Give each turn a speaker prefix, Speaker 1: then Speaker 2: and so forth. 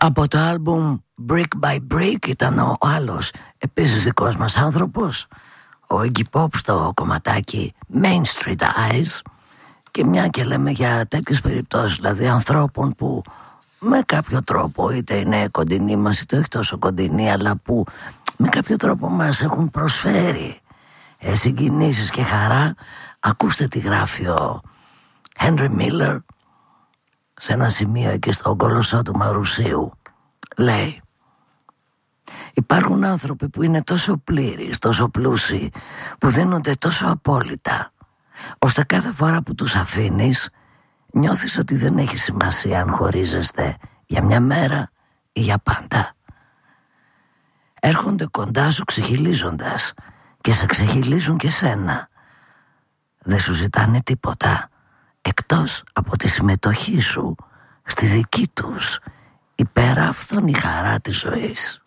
Speaker 1: Από το άλμπουμ Brick by Brick ήταν ο άλλος επίσης δικός μας άνθρωπος, ο Iggy Pop, στο κομματάκι Main Street Eyes. Και μια και λέμε για τέτοιες περιπτώσεις, δηλαδή ανθρώπων που με κάποιο τρόπο, είτε είναι κοντινοί μας είτε όχι τόσο κοντινοί, αλλά που με κάποιο τρόπο μας έχουν προσφέρει συγκινήσεις και χαρά. Ακούστε τι γράφει ο Henry Miller σε ένα σημείο εκεί στον κολοσσό του Μαρουσίου. Λέει: υπάρχουν άνθρωποι που είναι τόσο πλήρεις, τόσο πλούσιοι, που δίνονται τόσο απόλυτα, ώστε κάθε φορά που τους αφήνεις νιώθεις ότι δεν έχει σημασία αν χωρίζεστε για μια μέρα ή για πάντα. Έρχονται κοντά σου ξεχυλίζοντας και σε ξεχυλίζουν και σένα. Δεν σου ζητάνε τίποτα εκτός από τη συμμετοχή σου στη δική τους υπεράφθονη χαρά της ζωής.